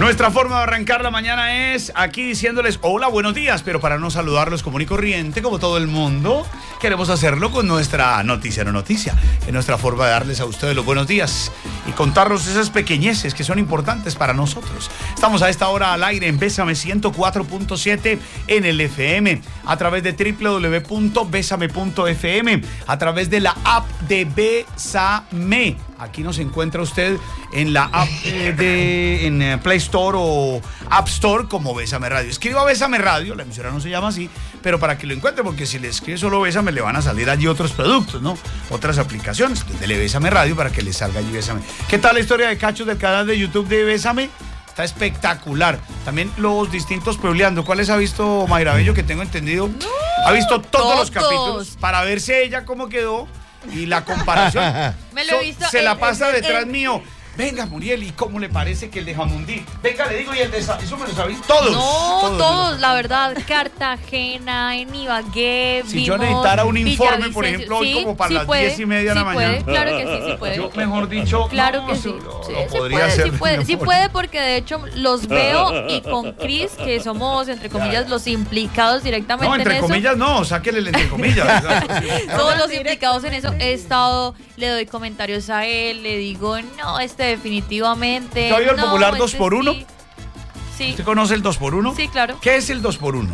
Nuestra forma de arrancar la mañana es aquí diciéndoles hola, buenos días, pero para no saludarlos común y corriente como todo el mundo, queremos hacerlo con nuestra noticia, no noticia, es nuestra forma de darles a ustedes los buenos días y contarnos esas pequeñeces que son importantes para nosotros. Estamos a esta hora al aire en Bésame 104.7 en el FM, a través de www.besame.fm, a través de la app de Bésame. Aquí nos encuentra usted en la app en Play Store o App Store como Bésame Radio. Escriba Bésame Radio, la emisora no se llama así, pero para que lo encuentre, porque si le escribe solo Bésame, le van a salir allí otros productos, ¿no? Otras aplicaciones. Entonces, dele Bésame Radio para que le salga allí Bésame. ¿Qué tal la historia de cachos del canal de YouTube de Bésame? Está espectacular. También los distintos puebleando. ¿Cuáles ha visto Mayra Bello? Que tengo entendido. No, ha visto todos los capítulos para verse ella cómo quedó y la comparación. Me lo he visto. Se la pasa detrás mío. Venga, Muriel, ¿y cómo le parece que el de Jamundí? Venga, le digo, y el de eso me lo sabéis. Todos. No, todos, la verdad. Cartagena, en Ibagué, si yo necesitara un informe, por ejemplo, hoy como para las 10:30 de la mañana. Puede, claro que sí puede. Yo, mejor dicho, claro no, que sí. Lo podría hacer. Sí puede, porque de hecho los veo y con Chris, que somos, entre comillas, los implicados directamente en eso. No, entre comillas no, sáquele el entre comillas. Todos los implicados en eso. He estado, le doy comentarios a él, le digo, no, definitivamente. ¿Te ha oído el popular 2x1? Sí. ¿Usted conoce el 2x1? Sí, claro. ¿Qué es el 2x1?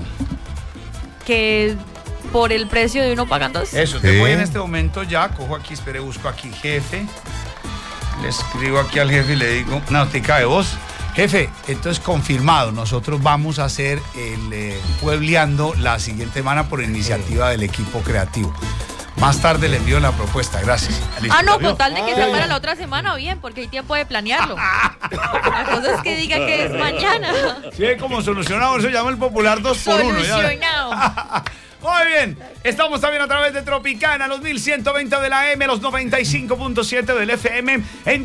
Que por el precio de uno pagan dos. Eso, te voy en este momento ya, cojo aquí, espere, busco aquí jefe. Le escribo aquí al jefe y le digo una notica de voz. Jefe, entonces confirmado, nosotros vamos a hacer el puebleando la siguiente semana por iniciativa del equipo creativo. Más tarde le envío la propuesta, gracias. Listo, no, con tal de que sea para la otra semana, bien, porque hay tiempo de planearlo. La cosa es que diga que es mañana. Sí, como solucionado, eso llama el popular 2x1. Solucionado. Muy bien, estamos también a través de Tropicana, los 1120 de la M, los 95.7 del FM, en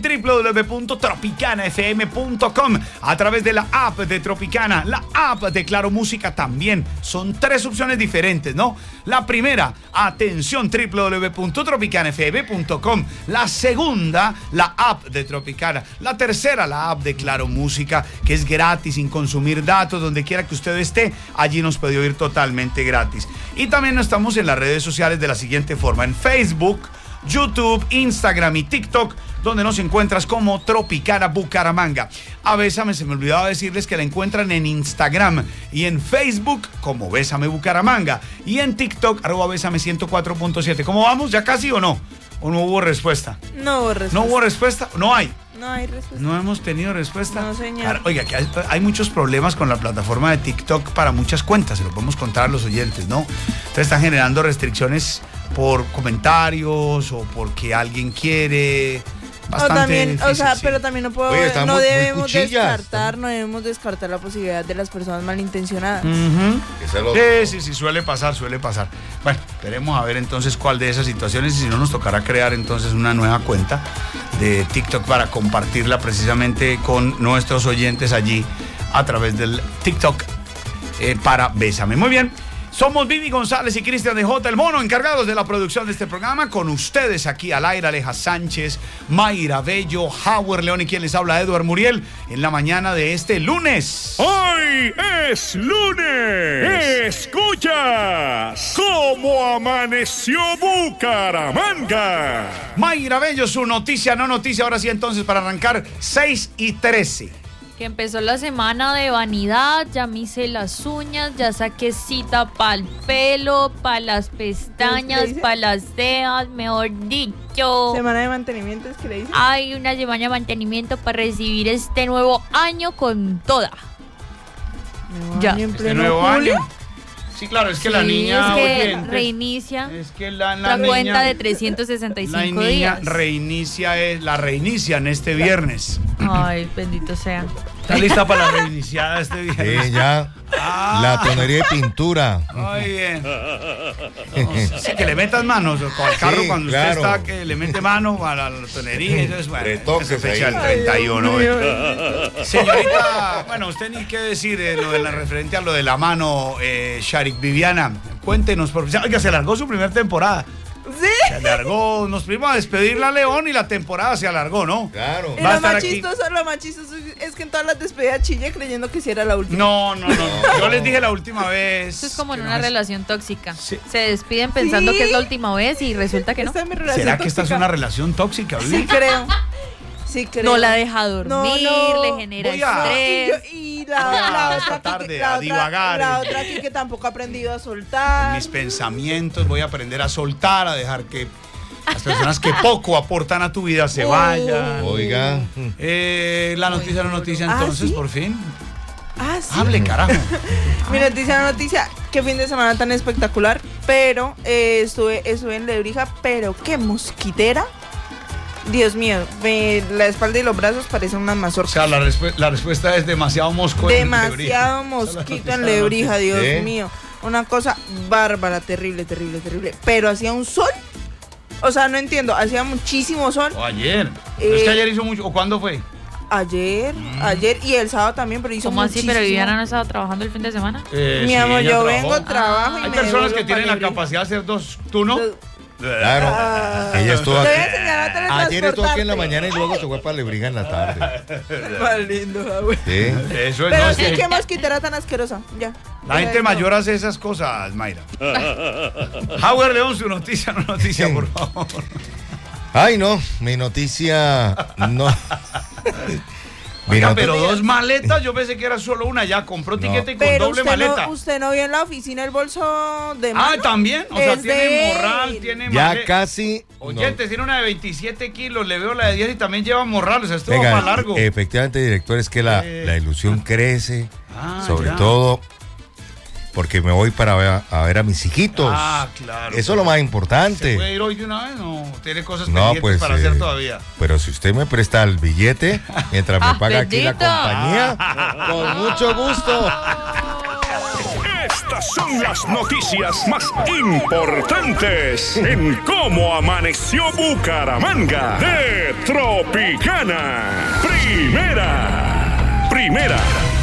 www.tropicanafm.com, a través de la app de Tropicana, la app de Claro Música también. Son 3 opciones diferentes, ¿no? La primera, atención, www.tropicanafm.com. La segunda, la app de Tropicana. La tercera, la app de Claro Música, que es gratis, sin consumir datos, donde quiera que usted esté, allí nos puede oír totalmente gratis. Y también estamos en las redes sociales de la siguiente forma: en Facebook, YouTube, Instagram y TikTok, donde nos encuentras como Tropicana Bucaramanga. A Bésame se me olvidaba decirles que la encuentran en Instagram y en Facebook como Bésame Bucaramanga y en TikTok @Bésame 104.7. ¿Cómo vamos? ¿Ya casi o no? ¿O no hubo respuesta? No hubo respuesta. ¿No hubo respuesta? No hay. No hay respuesta. ¿No hemos tenido respuesta? No, señor. Oiga, que hay muchos problemas con la plataforma de TikTok para muchas cuentas, se lo podemos contar a los oyentes, ¿no? Entonces están generando restricciones por comentarios o porque alguien quiere. Bastante también, difícil, o sea, sí. pero también no Muy debemos cuchillas, descartar la posibilidad de las personas malintencionadas. Sí, suele pasar. Bueno, esperemos a ver entonces cuál de esas situaciones, y si no nos tocará crear entonces una nueva cuenta de TikTok para compartirla precisamente con nuestros oyentes allí a través del TikTok para Bésame. Muy bien. Somos Vivi González y Cristian de J. El Mono, encargados de la producción de este programa. Con ustedes aquí al aire, Aleja Sánchez, Mayra Bello, Howard León y quien les habla, Eduard Muriel, en la mañana de este lunes. ¡Hoy es lunes! ¡Escuchas cómo amaneció Bucaramanga! Mayra Bello, su noticia, no noticia. Ahora sí, entonces, para arrancar, 6:13. Que empezó la semana de vanidad, ya me hice las uñas, ya saqué cita para el pelo, para las pestañas, para las cejas, mejor dicho. ¿Semana de mantenimiento es que le dicen? Hay una semana de mantenimiento para recibir este nuevo año con toda. Ya. ¿Este nuevo año? Sí, claro, es que la niña es que oyentes, reinicia es que la la cuenta niña, de 365 la niña días. La reinician este viernes. Ay, bendito sea. ¿Está lista para la reiniciada este viernes? Sí, ya. La tonería de pintura. Muy bien. Sí, que le metas manos al carro, sí, cuando claro. usted está, que le mete mano a la tonería. Entonces, bueno, retoques esa fecha ahí. del 31. Señorita, bueno, usted ni qué decir lo de la referente a lo de la mano, Sharik Viviana. Cuéntenos, oiga, se largó su primera temporada. ¿Sí? Se alargó, nos fuimos a despedirla a León y la temporada se alargó, ¿no? Claro. Y Va a lo estar más aquí. chistoso es que en todas las despedidas chille creyendo que sí era la última. No. Yo les dije la última vez. Esto es como en que una no relación tóxica. Sí. Se despiden pensando Sí. que es la última vez y resulta que no. Esta es mi relación ¿Será que esta es tóxica. una relación tóxica, Vivi? Sí creo. Sí creo. No la deja dormir, No. le genera Voy a- estrés. Y Voy a la esta otra tarde aquí, a divagar. la otra aquí que tampoco ha aprendido a soltar. Mis pensamientos, voy a aprender a soltar, a dejar que las personas que poco aportan a tu vida se vayan. Oiga. La noticia Ah, entonces, ¿sí? por fin. Ah, sí. Hable, carajo. Mi noticia, qué fin de semana tan espectacular, pero estuve en Lebrija, pero qué mosquitera. Dios mío, la espalda y los brazos parecen unas O mazorcas. sea, la respuesta es demasiado mosco en Lebrija. Demasiado mosquito en Lebrija, Dios ¿Eh? mío. Una cosa bárbara, terrible. Pero hacía un sol. O sea, no entiendo, hacía muchísimo sol. O ayer. Es que ayer hizo mucho. ¿O cuándo fue? Ayer y el sábado también, pero hizo ¿Cómo así? muchísimo. ¿Pero Viviana no estaba trabajando el fin de semana? Mi Sí, amor, ella yo trabajó. vengo, trabajo y Hay me personas devuelvo que tienen pa' la Lebrija. capacidad de hacer dos turnos. Claro. Ah. Ella estuvo Te voy aquí. a enseñar a Ayer estuvo aquí en la teletransportarte. mañana y luego se fue para Lebrija en la tarde. Más lindo, güey. Sí. Eso es, Pero no, sí, sí. qué mosquitera tan asquerosa. Ya. La gente mayor hace esas cosas, Mayra. Howard León, su noticia, por favor. Ay, no, mi noticia no. Mi Oiga, noti- pero dos maletas, yo pensé que era solo una, ya compró tiquete y con Pero doble maleta. usted no vio en la oficina el bolso de mano. También, o sea, Es tiene de morral, él. tiene Ya maleta. casi. Oyente, tiene una de 27 kilos, le veo la de 10 y también lleva morral, o sea, esto va Venga, para largo. efectivamente, director, es que la ilusión crece, sobre ya. todo porque me voy para ver a mis hijitos. Claro. Eso es lo más ¿Se importante. puede ir hoy de una vez? No, tiene cosas No, pendientes pues, para hacer todavía. Pero si usted me presta el billete, mientras me paga aquí la bendito. compañía, con mucho gusto. Estas son las noticias más importantes en cómo amaneció Bucaramanga de Tropicana. Primera.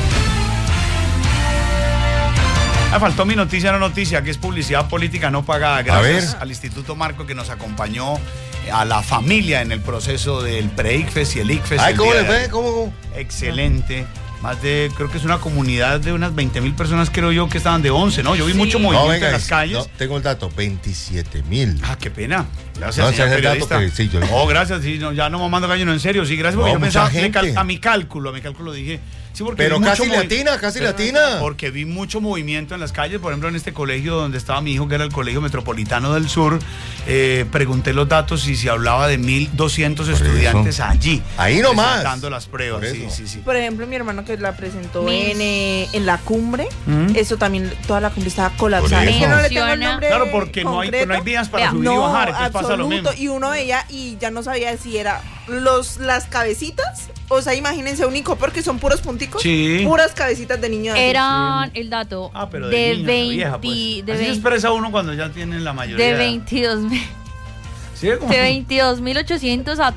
Faltó mi noticia, no noticia, que es publicidad política no pagada. Gracias ver. al Instituto Marco que nos acompañó a la familia en el proceso del pre-ICFES y el ICFES. Ay, el ¿cómo día le de fue? ayer. ¿Cómo? Excelente. Más de, creo que es una comunidad de unas 20,000 personas, creo yo, que estaban de 11, ¿no? Yo vi mucho movimiento en las calles. no, tengo el dato, 27,000. Qué pena. Gracias, No, señor ese es el dato periodista. que sí, yo- Oh, gracias, sí, no, ya no mamando gallo, no, en serio, sí, gracias, porque No, yo mucha pensaba, gente. a mi cálculo dije, sí, porque Pero vi casi mucho latina. Porque vi mucho movimiento en las calles, por ejemplo, en este colegio donde estaba mi hijo, que era el Colegio Metropolitano del Sur, pregunté los datos y se hablaba de 1,200 eso. estudiantes allí. Ahí nomás. Dando las pruebas, Por sí, eso. sí, sí. Por ejemplo, mi hermano que la presentó Mis- en la cumbre, ¿Mm? eso también, toda la cumbre estaba colapsada. Por Es que eso. no le tengo el nombre Claro, porque no hay concreto. vías para Vea, subir y No, bajar, entonces pasa lo mismo. absoluto. Y uno veía y ya no sabía si era las cabecitas, o sea, imagínense un ico porque son puros punticos, Sí. puras cabecitas de niño. Eran el dato Pero de niña, 20, vieja, pues. de Así se 20 expresa uno cuando ya tienen la mayoría. de 22,000 ¿Sí? Como- de 22,800 a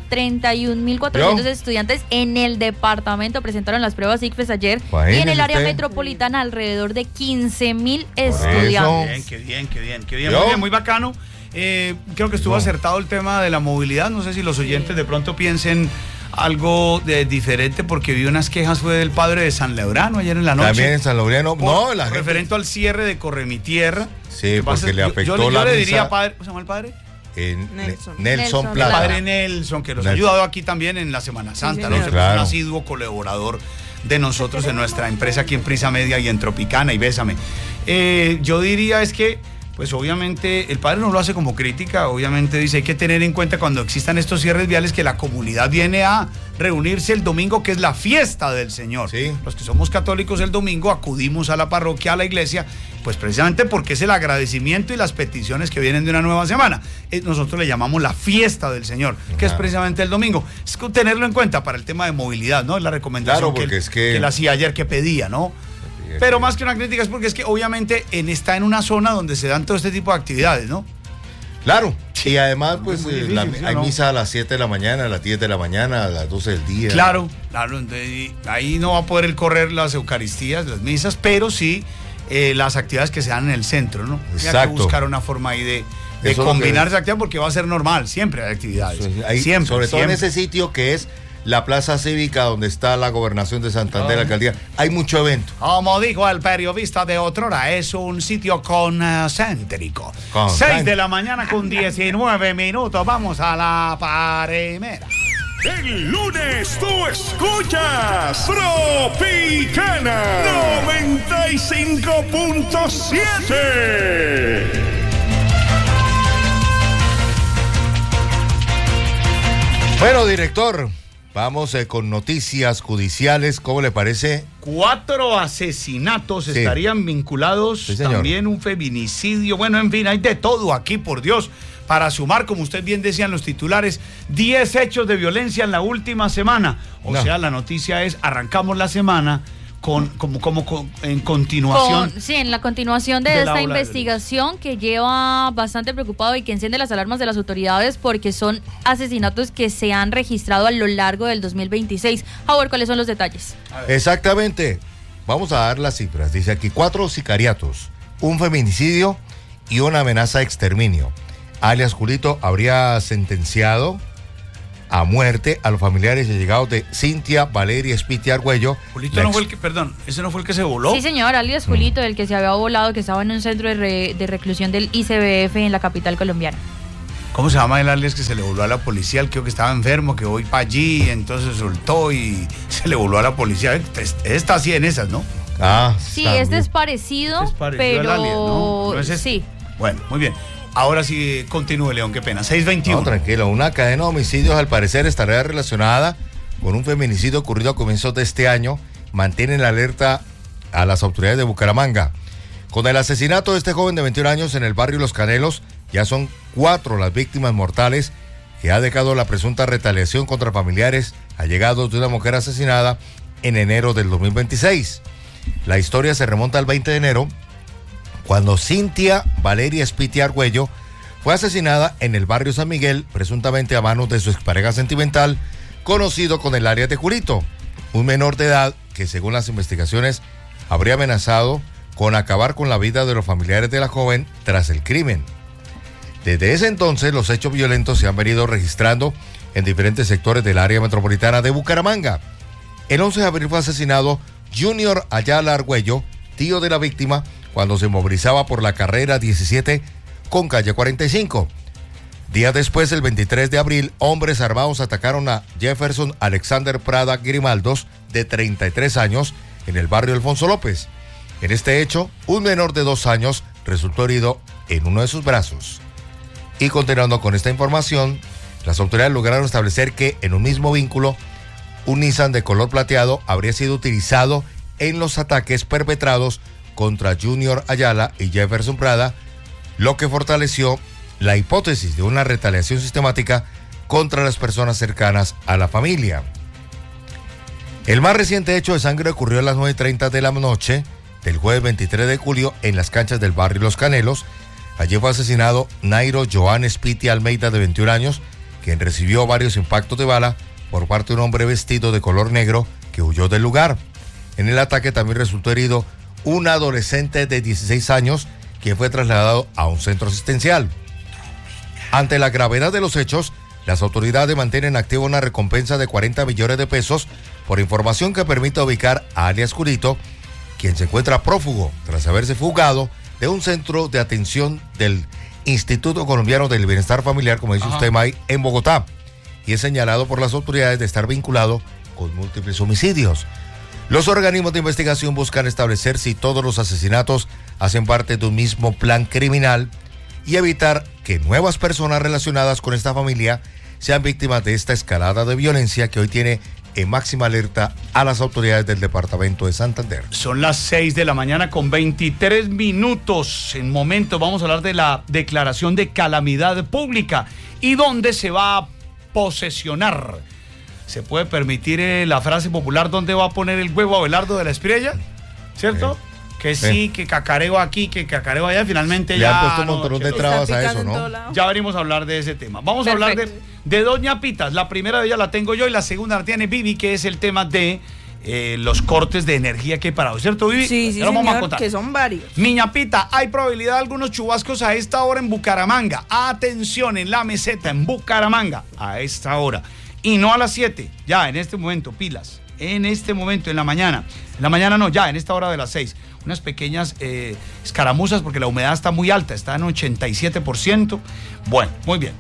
31,400 ¿Yo? estudiantes en el departamento presentaron las pruebas ICFES ayer y en Imagínese el área usted. metropolitana alrededor de 15,000 eso. estudiantes. Qué bien. ¿Yo? Muy bien, muy bacano. Creo que estuvo No. acertado el tema de la movilidad. No sé si los oyentes de pronto piensen algo de diferente, porque vi unas quejas, fue del padre de San Lebrano ayer en la noche. También en San Laureano. Por- No, la gente. referente al cierre de Corre Mi Tierra. Sí, Lo que pasa porque es- le yo- afectó yo la le misa. diría padre, ¿cómo se llama el padre? Nelson. Nelson Nelson Plata. Plata. Padre Nelson, que nos ha Nelson. ayudado aquí también en la Semana Santa, ¿no? señor. Siempre es un Claro. asiduo colaborador de nosotros en nuestra empresa aquí en Prisa Media y en Tropicana y Bésame. Yo diría es que, pues obviamente, el padre no lo hace como crítica, obviamente dice, hay que tener en cuenta cuando existan estos cierres viales que la comunidad viene a reunirse el domingo, que es la fiesta del Señor. Sí. Los que somos católicos el domingo acudimos a la parroquia, a la iglesia, pues precisamente porque es el agradecimiento y las peticiones que vienen de una nueva semana. Nosotros le llamamos la fiesta del Señor, que es Ajá. precisamente el domingo. Es que tenerlo en cuenta para el tema de movilidad, ¿no? Es la recomendación Claro, porque él, es que- él hacía ayer, que pedía, ¿no? Pero más que una crítica es porque es que obviamente está en una zona donde se dan todo este tipo de actividades, ¿no? Claro. Y además, pues, muy difícil, ¿sí o hay no? misa a las 7 de la mañana, a las 10 de la mañana, a las 12 del día. Claro, entonces, ahí no va a poder correr las Eucaristías, las misas, pero sí las actividades que se dan en el centro, ¿no? Hay que Exacto. buscar una forma ahí de de Eso es lo combinar que- esa actividad porque va a ser normal, siempre hay actividades. Ahí, siempre, sobre todo en siempre. ese sitio que es la plaza cívica donde está la gobernación de Santander, la alcaldía. Hay mucho evento. Como dijo el periodista de otrora, es un sitio concéntrico. Concéntrico. 6 de la mañana con 19 minutos. Vamos a la primera. El lunes tú escuchas Tropicana 95.7. Bueno, director, vamos con noticias judiciales. ¿Cómo le parece? 4 asesinatos Sí. estarían vinculados, Sí, señor. también un feminicidio. Bueno, en fin, hay de todo aquí, por Dios. Para sumar, como usted bien decía en los titulares, 10 hechos de violencia en la última semana. O No. sea, la noticia es, arrancamos la semana en continuación. Sí, en la continuación de de la esta ola de investigación que lleva bastante preocupado y que enciende las alarmas de las autoridades porque son asesinatos que se han registrado a lo largo del 2026. A ver, ¿cuáles son los detalles? Exactamente. Vamos a dar las cifras. Dice aquí 4 sicariatos, un feminicidio y una amenaza de exterminio. Alias Julito habría sentenciado a muerte a los familiares y allegados de Cintia Valeria Espiti Argüello. Julito la no ex- fue el que, perdón, ese no fue el que se voló. Sí, señor, alias Julito, el que se había volado, que estaba en un centro de reclusión del ICBF en la capital colombiana. ¿Cómo se llama el alias que se le voló a la policía? El creo que estaba enfermo, que voy para allí, entonces soltó y se le voló a la policía. Está así en esas, ¿no? Ah, Sí, está este bien. es parecido, Es parecido pero al alien, ¿no? ¿No es este? sí. Bueno, muy bien. Ahora sí, continúe, León, qué pena. 621. No, tranquilo. Una cadena de homicidios al parecer estaría relacionada con un feminicidio ocurrido a comienzos de este año. Mantienen la alerta a las autoridades de Bucaramanga. Con el asesinato de este joven de 21 años en el barrio Los Canelos, ya son 4 las víctimas mortales que ha dejado la presunta retaliación contra familiares allegados de una mujer asesinada en enero del 2026. La historia se remonta al 20 de enero, cuando Cintia Valeria Espiti Argüello fue asesinada en el barrio San Miguel, presuntamente a manos de su expareja sentimental, conocido con el alias de Julito, un menor de edad que, según las investigaciones, habría amenazado con acabar con la vida de los familiares de la joven tras el crimen. Desde ese entonces, los hechos violentos se han venido registrando en diferentes sectores del área metropolitana de Bucaramanga. El 11 de abril fue asesinado Junior Ayala Argüello, tío de la víctima, cuando se movilizaba por la carrera 17 con calle 45. Días después, el 23 de abril, hombres armados atacaron a Jefferson Alexander Prada Grimaldos, de 33 años, en el barrio Alfonso López. En este hecho, un menor de 2 años resultó herido en uno de sus brazos. Y continuando con esta información, las autoridades lograron establecer que en un mismo vínculo, un Nissan de color plateado habría sido utilizado en los ataques perpetrados contra Junior Ayala y Jefferson Prada, lo que fortaleció la hipótesis de una retaliación sistemática contra las personas cercanas a la familia. El más reciente hecho de sangre ocurrió a las 9:30 de la noche del jueves 23 de julio en las canchas del barrio Los Canelos. Allí fue asesinado Nairo Joan Espiti Almeida, de 21 años, quien recibió varios impactos de bala por parte de un hombre vestido de color negro que huyó del lugar. En el ataque también resultó herido un adolescente de 16 años, quien fue trasladado a un centro asistencial. Ante la gravedad de los hechos, las autoridades mantienen activa una recompensa de 40 millones de pesos por información que permita ubicar a alias Julito, quien se encuentra prófugo tras haberse fugado de un centro de atención del Instituto Colombiano del Bienestar Familiar, como dice usted, May, en Bogotá, y es señalado por las autoridades de estar vinculado con múltiples homicidios. Los organismos de investigación buscan establecer si todos los asesinatos hacen parte de un mismo plan criminal y evitar que nuevas personas relacionadas con esta familia sean víctimas de esta escalada de violencia que hoy tiene en máxima alerta a las autoridades del departamento de Santander. Son las 6 de la mañana con 23 minutos. En momento vamos a hablar de la declaración de calamidad pública y dónde se va a posesionar. ¿Se puede permitir la frase popular dónde va a poner el huevo Abelardo de la Espriella? ¿Cierto? Que sí, que cacareo aquí, que cacareo allá, finalmente Le ya... han puesto un montón de chévere. trabas a Están eso, picando en todo ¿no? lado. Ya venimos a hablar de ese tema. Vamos a hablar Perfecto. de Doña Pitas. La primera de ellas la tengo yo y la segunda la tiene Vivi, que es el tema de los cortes de energía que hay para hoy, ¿cierto, Vivi? Sí, Ya lo vamos a señor, contar. que son varios. Miñapita, hay probabilidad de algunos chubascos a esta hora en Bucaramanga. Atención, en la meseta, en Bucaramanga, a esta hora. Y no a las 7, ya, en este momento, pilas. En este momento, en la mañana. En la mañana no, ya, en esta hora de las 6. Unas pequeñas escaramuzas porque la humedad está muy alta, está en 87%. Bueno, muy bien.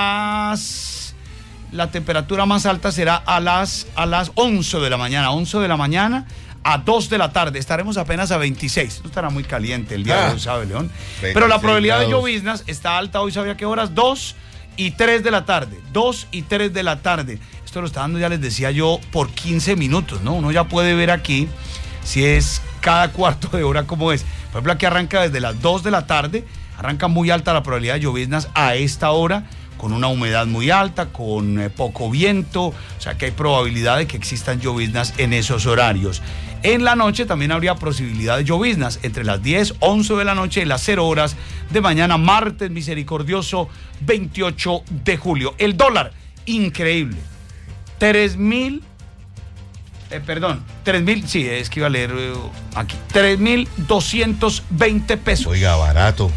La temperatura más alta será a las 11 de la mañana. 11 de la mañana a 2 de la tarde. Estaremos apenas a 26. No estará muy caliente el día de hoy, ¿sabe, León? Pero la probabilidad de lloviznas está alta hoy, ¿sabía qué horas? 2 y 3 de la tarde. 2 y 3 de la tarde. Esto lo está dando, ya les decía yo, por 15 minutos, ¿no? Uno ya puede ver aquí si es cada cuarto de hora como es. Por ejemplo, aquí arranca desde las 2 de la tarde, arranca muy alta la probabilidad de lloviznas a esta hora, con una humedad muy alta, con poco viento, o sea que hay probabilidad de que existan lloviznas en esos horarios. En la noche también habría posibilidad de lloviznas entre las 10, 11 de la noche y las 0 horas de mañana, martes misericordioso, 28 de julio. El dólar, increíble. 3.000, sí, es que iba a leer aquí, 3.220 pesos. Oiga, barato.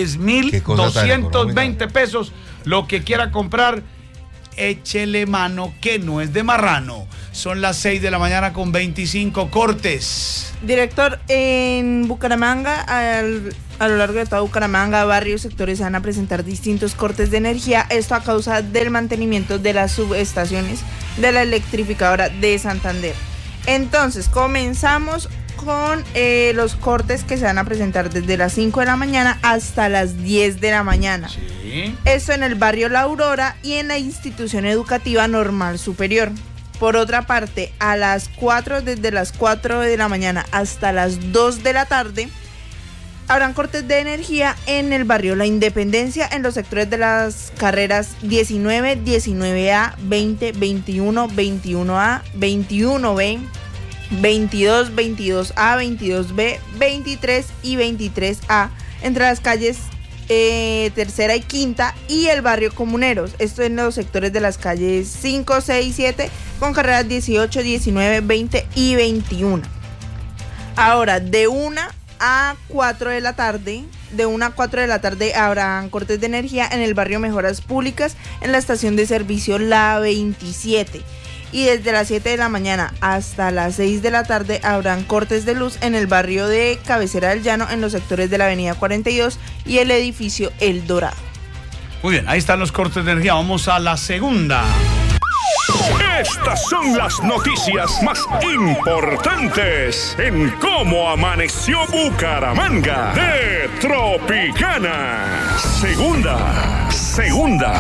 3.220 pesos, lo que quiera comprar, échele mano que no es de marrano. Son las 6 de la mañana con 25 cortes. Director, en Bucaramanga, a lo largo de toda Bucaramanga, varios sectores se van a presentar distintos cortes de energía. Esto a causa del mantenimiento de las subestaciones de la electrificadora de Santander. Entonces, comenzamos con los cortes que se van a presentar desde las 5 de la mañana hasta las 10 de la mañana. Sí. Esto en el barrio La Aurora y en la institución educativa normal superior. Por otra parte, desde las 4 de la mañana hasta las 2 de la tarde, habrán cortes de energía en el barrio La Independencia, en los sectores de las carreras 19, 19A, 20, 21, 21A, 21B, 22, 22A, 22B, 23 y 23A, entre las calles Tercera y Quinta y el barrio Comuneros. Esto en los sectores de las calles 5, 6, 7, con carreras 18, 19, 20 y 21. Ahora, de 1 a 4 de la tarde habrán cortes de energía en el barrio Mejoras Públicas, en la estación de servicio La 27. Y desde las 7 de la mañana hasta las 6 de la tarde habrán cortes de luz en el barrio de Cabecera del Llano, en los sectores de la avenida 42 y el edificio El Dorado. Muy bien, ahí están los cortes de energía. Vamos a la segunda. Estas son las noticias más importantes en cómo amaneció Bucaramanga de Tropicana. Segunda.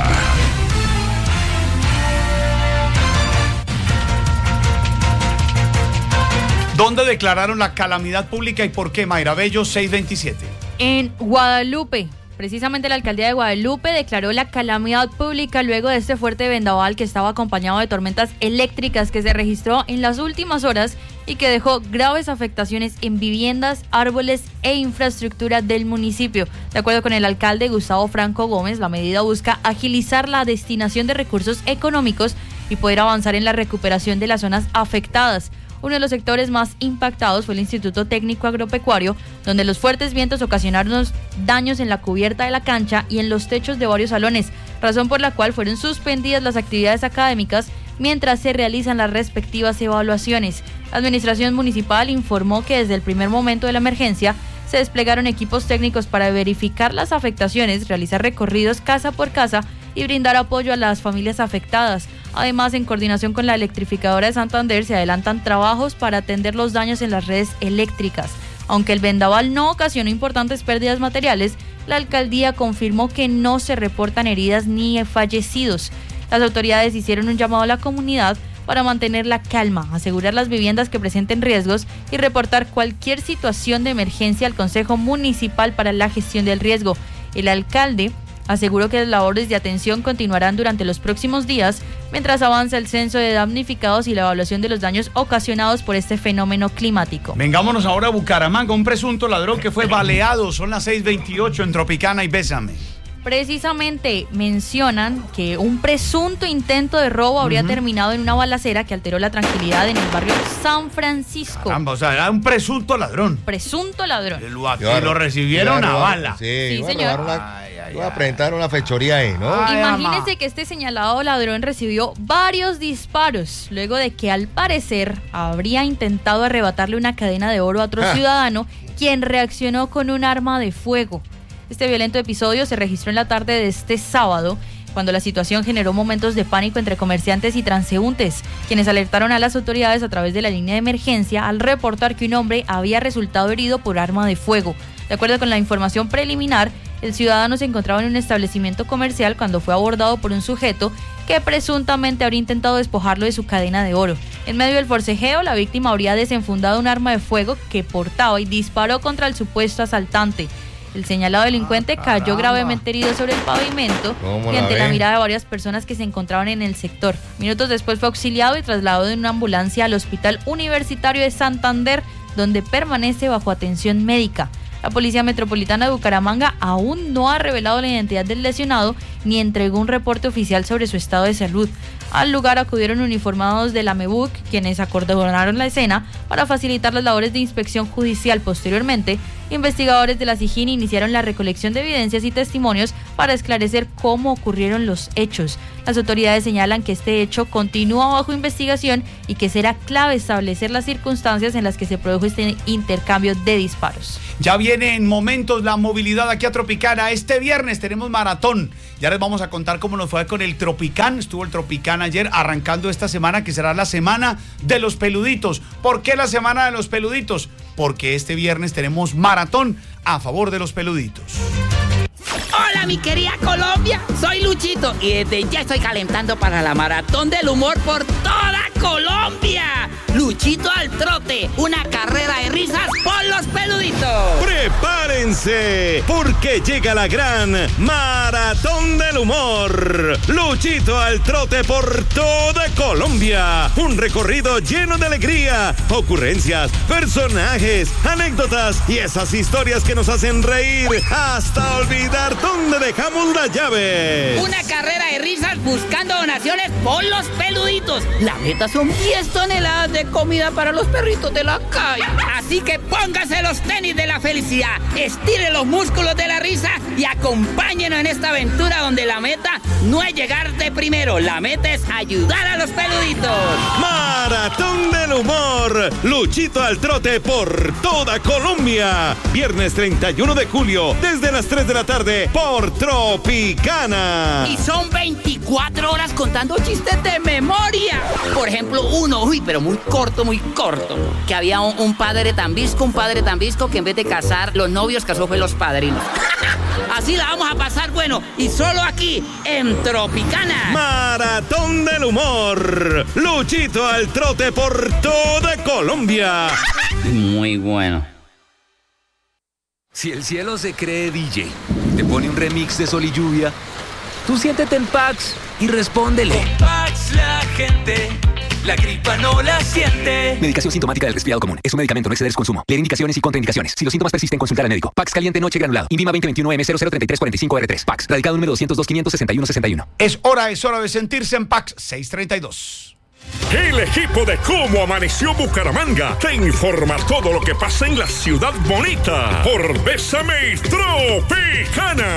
¿Dónde declararon la calamidad pública y por qué, Mayra Bello? 627. En Guadalupe. Precisamente la alcaldía de Guadalupe declaró la calamidad pública luego de este fuerte vendaval que estaba acompañado de tormentas eléctricas que se registró en las últimas horas y que dejó graves afectaciones en viviendas, árboles e infraestructura del municipio. De acuerdo con el alcalde Gustavo Franco Gómez, la medida busca agilizar la destinación de recursos económicos y poder avanzar en la recuperación de las zonas afectadas. Uno de los sectores más impactados fue el Instituto Técnico Agropecuario, donde los fuertes vientos ocasionaron daños en la cubierta de la cancha y en los techos de varios salones, razón por la cual fueron suspendidas las actividades académicas mientras se realizan las respectivas evaluaciones. La administración municipal informó que desde el primer momento de la emergencia se desplegaron equipos técnicos para verificar las afectaciones, realizar recorridos casa por casa y brindar apoyo a las familias afectadas. Además, en coordinación con la electrificadora de Santander, se adelantan trabajos para atender los daños en las redes eléctricas. Aunque el vendaval no ocasionó importantes pérdidas materiales, la alcaldía confirmó que no se reportan heridas ni fallecidos. Las autoridades hicieron un llamado a la comunidad para mantener la calma, asegurar las viviendas que presenten riesgos y reportar cualquier situación de emergencia al Consejo Municipal para la Gestión del Riesgo. El alcalde aseguró que las labores de atención continuarán durante los próximos días mientras avanza el censo de damnificados y la evaluación de los daños ocasionados por este fenómeno climático. Vengámonos ahora a Bucaramanga. Un presunto ladrón que fue baleado. Son las 6:28 en Tropicana y Bésame. Precisamente mencionan que un presunto intento de robo habría terminado en una balacera que alteró la tranquilidad en el barrio San Francisco. Caramba, o sea, era un presunto ladrón. Presunto ladrón. Lo recibieron a bala. Sí, señor. Voy a presentar una fechoría ahí, ¿no? Imagínese que este señalado ladrón recibió varios disparos luego de que al parecer habría intentado arrebatarle una cadena de oro a otro ciudadano, quien reaccionó con un arma de fuego. Este violento episodio se registró en la tarde de este sábado, cuando la situación generó momentos de pánico entre comerciantes y transeúntes, quienes alertaron a las autoridades a través de la línea de emergencia al reportar que un hombre había resultado herido por arma de fuego. De acuerdo con la información preliminar, el ciudadano se encontraba en un establecimiento comercial cuando fue abordado por un sujeto que presuntamente habría intentado despojarlo de su cadena de oro. En medio del forcejeo, la víctima habría desenfundado un arma de fuego que portaba y disparó contra el supuesto asaltante. El señalado delincuente cayó gravemente herido sobre el pavimento y ante la mirada de varias personas que se encontraban en el sector. Minutos después fue auxiliado y trasladado en una ambulancia al Hospital Universitario de Santander, donde permanece bajo atención médica. La Policía Metropolitana de Bucaramanga aún no ha revelado la identidad del lesionado ni entregó un reporte oficial sobre su estado de salud. Al lugar acudieron uniformados de la MEBUC, quienes acordonaron la escena para facilitar las labores de inspección judicial. Posteriormente, investigadores de la SIJIN iniciaron la recolección de evidencias y testimonios para esclarecer cómo ocurrieron los hechos. Las autoridades señalan que este hecho continúa bajo investigación y que será clave establecer las circunstancias en las que se produjo este intercambio de disparos. Ya viene en momentos la movilidad aquí a Tropicana. Este viernes tenemos maratón. Ya les vamos a contar cómo nos fue con el Tropicán. Estuvo el Tropicán ayer, arrancando esta semana, que será la semana de los peluditos. ¿Por qué la semana de los peluditos? Porque este viernes tenemos maratón a favor de los peluditos. Hola mi querida Colombia, soy Luchito y desde ya estoy calentando para la maratón del humor por toda Colombia. Luchito al trote, una carrera de risas por los peluditos. ¡Prepárense! Porque llega la gran Maratón del Humor. Luchito al trote por toda Colombia. Un recorrido lleno de alegría, ocurrencias, personajes, anécdotas y esas historias que nos hacen reír hasta olvidar dónde dejamos las llaves. Una carrera de risas buscando donaciones por los peluditos. La meta son 10 toneladas de comida para los perritos de la calle. Así que póngase los tenis de la felicidad, estire los músculos de la risa y acompáñenos en esta aventura donde la meta no es llegar de primero, la meta es ayudar a los peluditos. Maratón del Humor. Luchito al trote por toda Colombia. Viernes 31 de julio, desde las 3 de la tarde, por Tropicana. Y son 24 horas contando chistes de memoria. Por ejemplo, uno, pero muy corto, que había un padre tan visco que en vez de casar los novios, casó fue los padrinos. Así la vamos a pasar bueno, y solo aquí, en Tropicana. Maratón del Humor. Luchito al trote por toda Colombia. Muy bueno. Si el cielo se cree DJ, te pone un remix de Sol y Lluvia, tú siéntete en Pax y respóndele. Con Pax la gente, la gripa no la siente. Medicación sintomática del resfriado común. Es un medicamento, no exceder su consumo. Leer indicaciones y contraindicaciones. Si los síntomas persisten, consultar al médico. Pax caliente noche granulado. INVIMA 2021M003345R3. Pax. Radicado número 202-561-61. Es hora de sentirse en Pax 632. El equipo de Cómo Amaneció Bucaramanga te informa todo lo que pasa en la ciudad bonita por Bésame y Tropicana.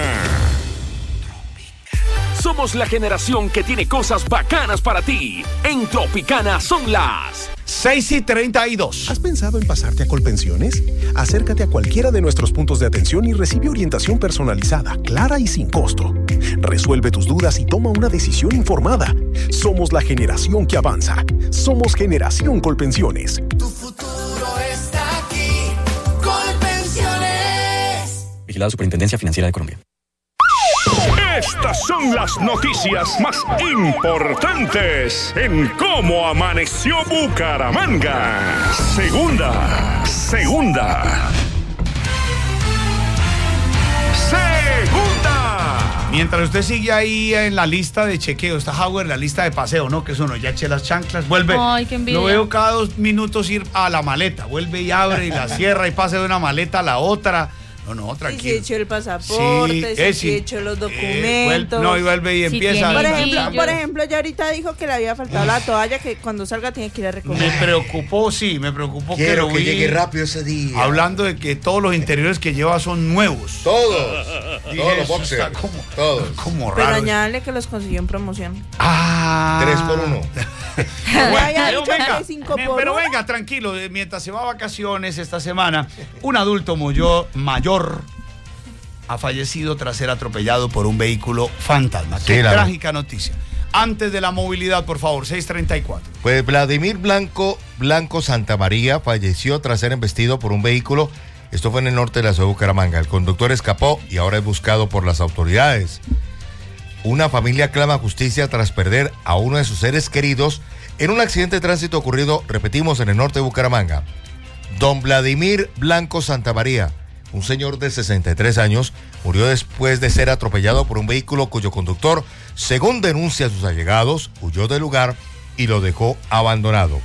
Somos la generación que tiene cosas bacanas para ti. En Tropicana son las 6:32. ¿Has pensado en pasarte a Colpensiones? Acércate a cualquiera de nuestros puntos de atención y recibe orientación personalizada, clara y sin costo. Resuelve tus dudas y toma una decisión informada. Somos la generación que avanza. Somos Generación Colpensiones. Tu futuro está aquí. Colpensiones. Vigilado Superintendencia Financiera de Colombia. Estas son las noticias más importantes en Cómo Amaneció Bucaramanga. Segunda. Mientras usted sigue ahí en la lista de chequeo, está Howard, la lista de paseo, ¿no? Que eso no, ya eché las chanclas, vuelve. Ay, qué envidia. Lo veo cada 2 minutos ir a la maleta, vuelve y abre y la cierra y pasa de una maleta a la otra. No, tranquilo. Y si echó el pasaporte, si echó los documentos. Y vuelve y empieza. Por ejemplo, ya ahorita dijo que le había faltado la toalla, que cuando salga tiene que ir a recoger. Me preocupó que lo vi. Que llegue rápido ese día. Hablando de que todos los interiores que lleva son nuevos. Todos los boxers. Todos. Como pero raro. añádale que los consiguió en promoción. 3 por 1. Pero venga, tranquilo, mientras se va a vacaciones esta semana, un adulto mayor ha fallecido tras ser atropellado por un vehículo fantasma. Qué trágica noticia. Antes de la movilidad, por favor, 6:34. Pues Vladimir Blanco Santamaría falleció tras ser embestido por un vehículo. Esto fue en el norte de la ciudad de Bucaramanga. El conductor escapó y ahora es buscado por las autoridades. Una familia clama justicia tras perder a uno de sus seres queridos en un accidente de tránsito ocurrido, repetimos, en el norte de Bucaramanga. Don Vladimir Blanco Santamaría, un señor de 63 años, murió después de ser atropellado por un vehículo cuyo conductor, según denuncian sus allegados, huyó del lugar y lo dejó abandonado.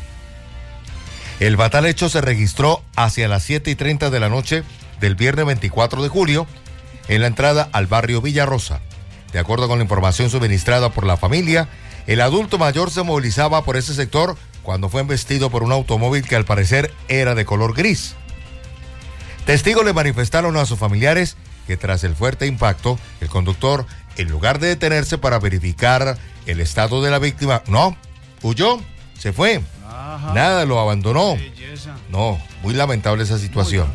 El fatal hecho se registró hacia las 7:30 de la noche del viernes 24 de julio en la entrada al barrio Villarrosa. De acuerdo con la información suministrada por la familia, el adulto mayor se movilizaba por ese sector cuando fue embestido por un automóvil que al parecer era de color gris. Testigos le manifestaron a sus familiares que tras el fuerte impacto, el conductor, en lugar de detenerse para verificar el estado de la víctima, no, huyó, se fue. Ajá. Nada, lo abandonó. No, muy lamentable esa situación.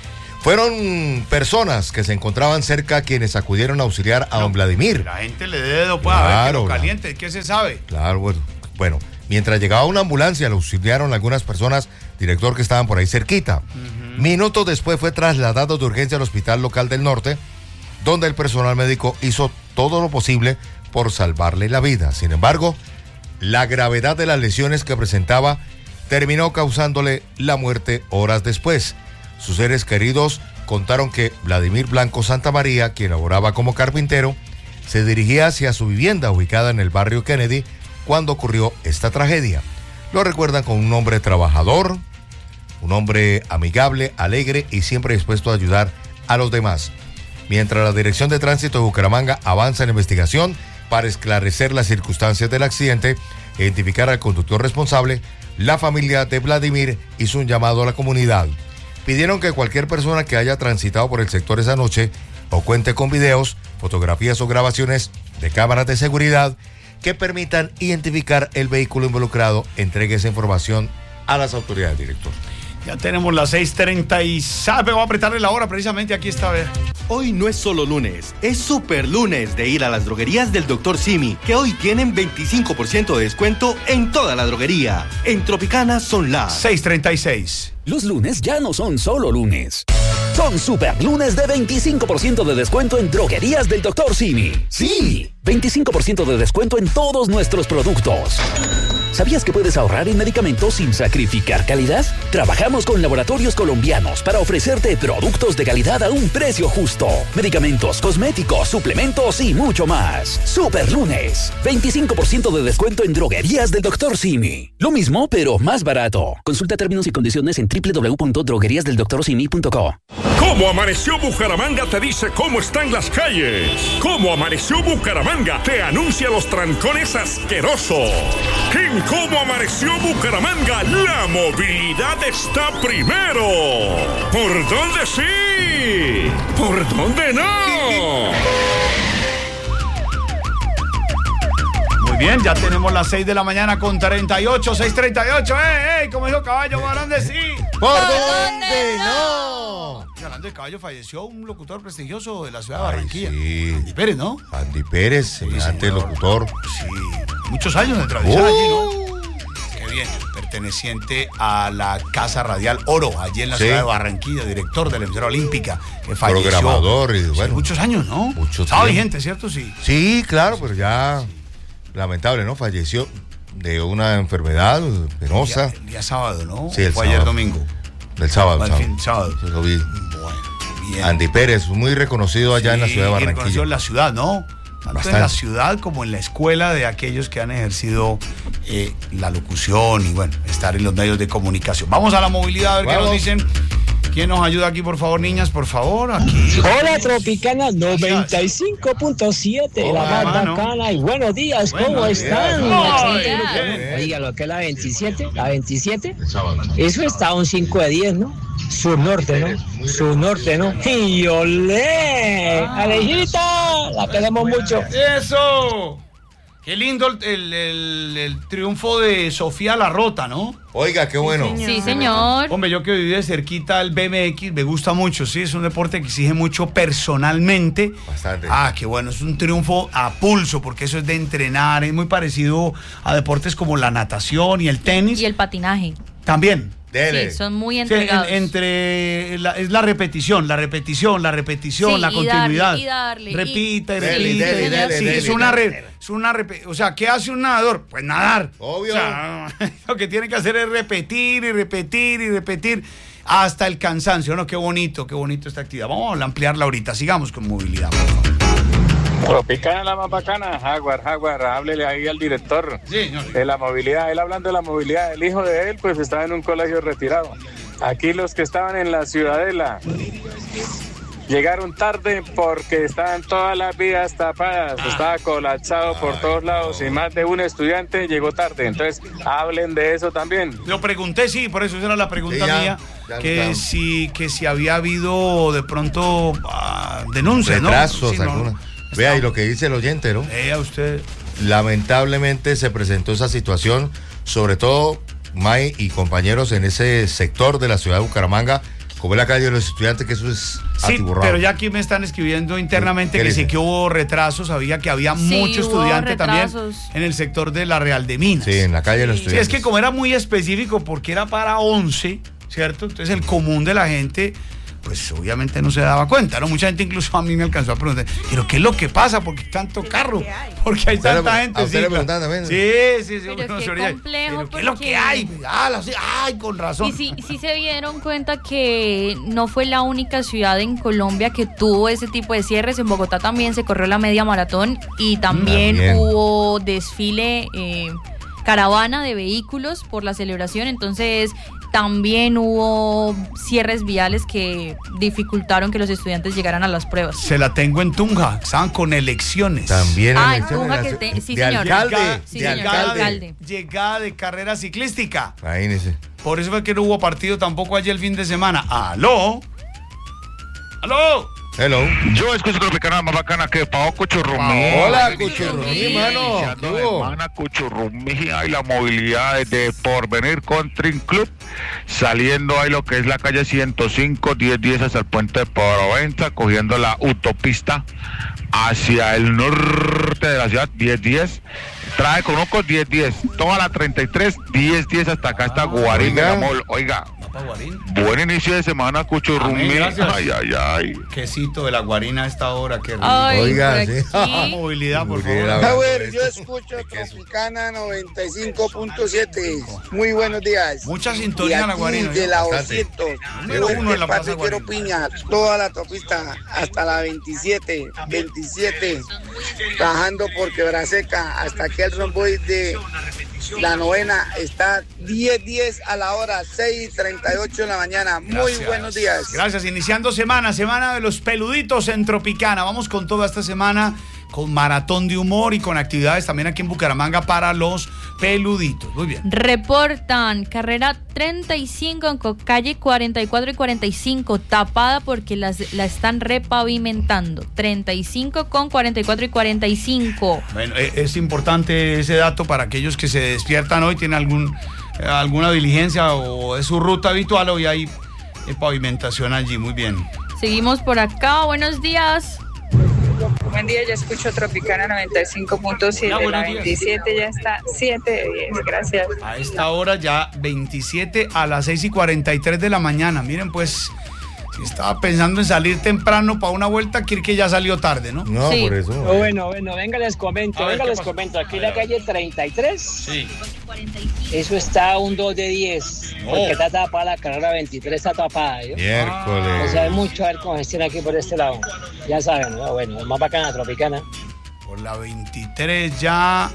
Fueron personas que se encontraban cerca quienes acudieron a auxiliar a don Vladimir. La gente le dedo, pues, a ver que lo caliente, ¿qué se sabe? Claro, bueno, mientras llegaba una ambulancia, lo auxiliaron algunas personas, director, que estaban por ahí cerquita. Minutos después fue trasladado de urgencia al hospital local del norte, donde el personal médico hizo todo lo posible por salvarle la vida. Sin embargo, la gravedad de las lesiones que presentaba terminó causándole la muerte horas después. Sus seres queridos contaron que Vladimir Blanco Santamaría, quien laboraba como carpintero, se dirigía hacia su vivienda ubicada en el barrio Kennedy cuando ocurrió esta tragedia. Lo recuerdan como un hombre trabajador, un hombre amigable, alegre y siempre dispuesto a ayudar a los demás. Mientras la Dirección de Tránsito de Bucaramanga avanza en la investigación para esclarecer las circunstancias del accidente e identificar al conductor responsable, la familia de Vladimir hizo un llamado a la comunidad. Pidieron que cualquier persona que haya transitado por el sector esa noche o cuente con videos, fotografías o grabaciones de cámaras de seguridad que permitan identificar el vehículo involucrado, entregue esa información a las autoridades, director. Ya tenemos las 6:30 y sabe, voy a apretarle la hora precisamente, aquí está, a ver. Hoy no es solo lunes, es super lunes de ir a las droguerías del Dr. Simi, que hoy tienen 25% de descuento en toda la droguería. En Tropicana son las 6:36. Los lunes ya no son solo lunes. Son super lunes de 25% de descuento en droguerías del Dr. Simi. Sí, 25% de descuento en todos nuestros productos. ¿Sabías que puedes ahorrar en medicamentos sin sacrificar calidad? Trabajamos con laboratorios colombianos para ofrecerte productos de calidad a un precio justo. Medicamentos, cosméticos, suplementos y mucho más. Super lunes, 25% de descuento en droguerías del Dr. Simi. Lo mismo, pero más barato. Consulta términos y condiciones en www.drogueriasdeldoctorsimi.co. ¿Cómo amaneció Bucaramanga? Te dice cómo están las calles. ¿Cómo amaneció Bucaramanga? Te anuncia los trancones asquerosos. En ¿Cómo amaneció Bucaramanga? La movilidad está primero. ¿Por dónde sí? ¿Por dónde no? Muy bien, ya tenemos las 6 de la mañana con 38, 6:38. Como dijo Caballo, ¿por dónde sí? ¿Por dónde no? Hablando de Caballo, falleció un locutor prestigioso de la ciudad de Barranquilla. Sí. Andy Pérez, ¿no? Andy Pérez, semejante locutor. Sí, muchos años de tradición allí, ¿no? Qué bien, perteneciente a la Casa Radial Oro, allí en la ciudad de Barranquilla, director de la emisora olímpica, que falleció. Programador y bueno. Muchos años, ¿no? Muchos Estaba años. vigente, ¿cierto? Sí. Sí, claro, pero ya lamentable, ¿no? Falleció de una enfermedad penosa. El día sábado, ¿no? Sí, el Fue sábado. ayer domingo. El sábado. Sábado. Lo vi. Bueno, bien. Andy Pérez, muy reconocido allá en la ciudad de Barranquilla. Reconocido en la ciudad, ¿no? Tanto Bastante. en la ciudad como en la escuela de aquellos que han ejercido la locución y, bueno, estar en los medios de comunicación. Vamos a la movilidad, a ver qué nos dicen. ¿Quién nos ayuda aquí, por favor, niñas? Por favor, aquí. Hola, Tropicana 95.7, la más bacana. Y buenos días, ¿cómo están? Oiga, lo que es la 27, eso está un 5 de 10, ¿no? Sur norte, ¿no? ¡Y olé! ¡Alejita! La queremos mucho. ¡Eso! Qué lindo el triunfo de Sofía Larrota, ¿no? Oiga, qué bueno. Sí, señor. Hombre, yo que viví de cerquita al BMX, me gusta mucho, sí, es un deporte que exige mucho personalmente. Bastante. Qué bueno, es un triunfo a pulso, porque eso es de entrenar, es muy parecido a deportes como la natación y el tenis. Y el patinaje. También. Sí, son muy entregados. Es la repetición, la continuidad. Y darle. Repita y repita. Sí, es una o sea, ¿qué hace un nadador? Pues nadar. Obvio. O sea, lo que tiene que hacer es repetir hasta el cansancio, ¿no? Qué bonito esta actividad. Vamos a ampliarla ahorita. Sigamos con movilidad, por favor. Tropicana la más bacana, Jaguar, háblele ahí al director de la movilidad. Él hablando de la movilidad, el hijo de él pues estaba en un colegio retirado. Aquí los que estaban en la Ciudadela llegaron tarde porque estaban todas las vías tapadas, estaba colapsado por todos lados y más de un estudiante llegó tarde. Entonces hablen de eso también. Lo pregunté, sí, por eso esa era la pregunta mía, que si había habido de pronto denuncias, retrasos, ¿no? alguna. Vea, y lo que dice el oyente, ¿no? Vea usted. Lamentablemente se presentó esa situación, sobre todo, May y compañeros, en ese sector de la ciudad de Bucaramanga, como es la calle de los estudiantes, que eso es atiborrado. Pero ya aquí me están escribiendo internamente que sí que hubo retrasos, sabía que había mucho estudiante también en el sector de la Real de Minas. Sí, en la calle de los estudiantes. Sí, es que como era muy específico, porque era para 11, ¿cierto? Entonces el común de la gente pues obviamente no se daba cuenta, ¿no? Mucha gente incluso a mí me alcanzó a preguntar, ¿pero qué es lo que pasa? ¿Por qué tanto carro? ¿Por qué hay tanta gente? ¿A usted le preguntaban también? Sí. Pero qué complejo, ¿qué es lo que hay? Ay, con razón. Y sí se dieron cuenta que no fue la única ciudad en Colombia que tuvo ese tipo de cierres. En Bogotá también se corrió la media maratón y también hubo desfile, caravana de vehículos por la celebración, entonces también hubo cierres viales que dificultaron que los estudiantes llegaran a las pruebas. Se la tengo en Tunja, estaban con elecciones. También en Tunja, sí, señor. Alcalde. Llegada de carrera ciclística. Imagínese. Por eso fue que no hubo partido tampoco ayer el fin de semana. ¡Aló! Hello. Yo escucho Tropicana más bacana que Pao Cuchurrumí. Hola, Cuchurrumí, mano. Hermana Cuchurrumí, y la movilidad de Porvenir Country Club, saliendo ahí lo que es la calle 105, 1010 hasta el puente de Provenza, cogiendo la autopista hacia el norte de la ciudad, 1010. Trae Conuco 1010, toma la 33, 1010 hasta acá, hasta Guarín de la Mol. Oiga, buen inicio de semana, Cuchurrumí. Ay. Quesito de la Guarina a esta hora, qué rico. Oiga, sí. Movilidad, por favor. A ver, yo escucho Tropicana 95.7. Muy buenos días. Mucha sintonía en la Guarina. De la 200. Uno en la Plaza Quiero Piña, toda la autopista hasta la 27, bajando por Quebraseca hasta que el romboy de la novena está 10:10 a la hora, 6:38 en la mañana. Muy buenos días. Gracias. Iniciando semana de los peluditos en Tropicana. Vamos con toda esta semana con maratón de humor y con actividades también aquí en Bucaramanga para los peluditos. Muy bien. Reportan carrera 35 con calle 44 y 45 tapada porque la están repavimentando. 35 con 44 y 45. Bueno, es importante ese dato para aquellos que se despiertan hoy, tienen alguna diligencia o es su ruta habitual, hoy hay pavimentación allí. Muy bien. Seguimos por acá. Buenos días. Buen día, yo escucho Tropicana 95.7, la 27 ya está 7:10, gracias. A esta hora ya 27 a las 6:43 de la mañana. Miren, pues, si estaba pensando en salir temprano para una vuelta, quiere que ya salió tarde, ¿no? No, sí. Por eso. Bueno, venga, les comento. Aquí en la calle 33. Sí. Eso está un 2:10. Porque está tapada la carrera 23, está tapada. ¿yo? Miércoles. O sea, hay mucho congestión aquí por este lado. Ya saben, ¿no? Bueno, es más bacana, Tropicana. Por la 23 ya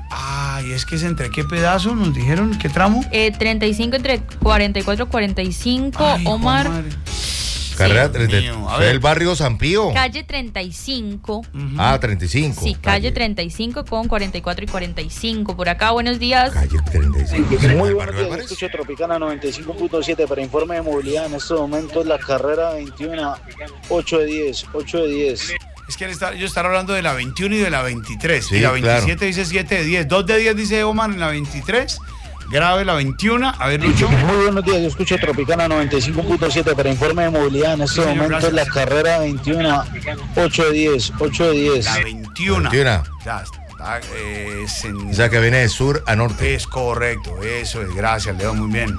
Ay, es que es entre qué pedazo nos dijeron, qué tramo. 35 entre 44 45, Ay, Omar. Carrera Sí. 30, el barrio San Pío. Calle 35. 35. Sí, calle 35 con 44 y 45. Por acá, buenos días. Calle 35. Muy buenos días, escucho Tropicana 95.7 para informe de movilidad. En estos momentos la carrera 21, 8 de 10, 8 de 10. Es que ellos están hablando de la 21 y de la 23. Sí, y la 27 claro. dice 7 de 10. 2 de 10 dice Omar en la 23. Grave la 21. A ver, Lucho. Muy buenos días, yo escucho Tropicana 95.7 para informe de movilidad. En estos señor, momentos gracias. la carrera 21, 8 de 10, 8 de 10. La 21. 21. Ya está, O sea que viene de sur a norte. Es correcto, eso es. Gracias, Leo, muy bien.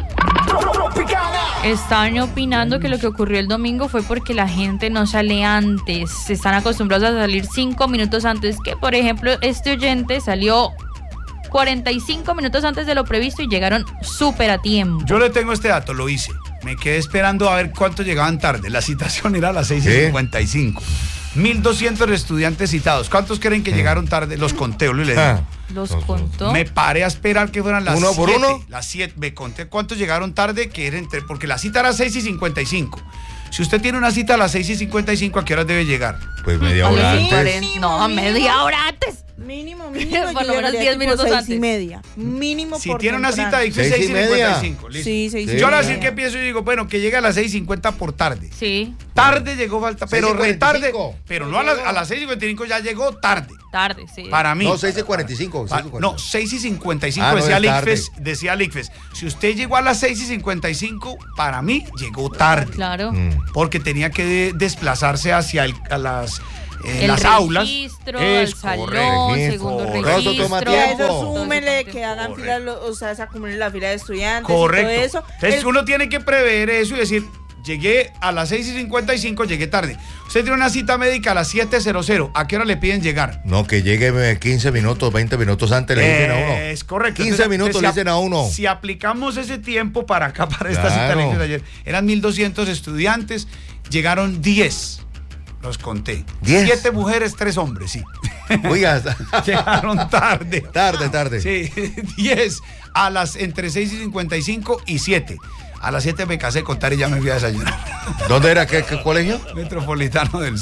Están opinando que lo que ocurrió el domingo fue porque la gente no sale antes. Se están acostumbrados a salir 5 minutos antes. Que, por ejemplo, este oyente salió 45 minutos antes de lo previsto y llegaron súper a tiempo. Yo le tengo este dato, lo hice. Me quedé esperando a ver cuántos llegaban tarde. La citación era a las 6:55. 1.200 estudiantes citados. ¿Cuántos creen que llegaron tarde? Los conté, le digo. ¿Los contó? Me paré a esperar que fueran las 7. ¿Uno por uno? Las 7. Me conté cuántos llegaron tarde, que era porque la cita era 6:55. Si usted tiene una cita a las 6:55, ¿a qué horas debe llegar? Pues media hora antes. No, media hora antes. Mínimo, Por lo menos 10 minutos antes. 6:30. Mínimo Si por tiene una temprano. cita, dice 6:55. Listo. Sí, 6:50. Yo ahora sí que empiezo y digo, bueno, que llegue a las 6:50 por tarde. Sí. Tarde llegó falta, pero 6:45. retarde. Pero no a las 6:55 ya llegó tarde. Tarde, sí. Para mí. No, 6:45. No, 6:55 Ah, no, decía es tarde. Lickfest, decía Lickfest. Si usted llegó a las 6:55, para mí llegó tarde. Claro. Porque tenía que desplazarse hacia las El las aulas. registro, Es el salón, correcto. segundo Correcto, registro. toma Y a eso tiempo. súmele que hagan fila, o sea, se acumule la fila de estudiantes Correcto. y todo eso. Entonces uno tiene que prever eso y decir, llegué a las 6:55, llegué tarde. Usted tiene una cita médica a las 7:00. ¿A qué hora le piden llegar? No, que llegue 15 minutos, 20 minutos antes, le dicen a uno. Es correcto. 15 minutos le dicen a uno. Si aplicamos ese tiempo para acá, para esta cita Claro. electiva de ayer, eran 1.200 estudiantes, llegaron 10. Los conté. 10. 7 mujeres, 3 hombres, sí. Oiga, llegaron tarde. Tarde. Sí, 10 a las entre 6:55 y 7. A las 7 me casé de contar y ya me fui a desayunar. ¿Dónde era? ¿Qué colegio? Metropolitano del Sur.